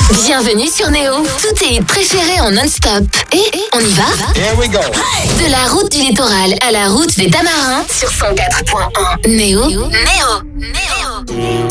Bienvenue sur Néo. Tous tes hits préférés en non-stop. Et on y va? Here we go. De la route du littoral à la route des Tamarins sur 104.1. Néo.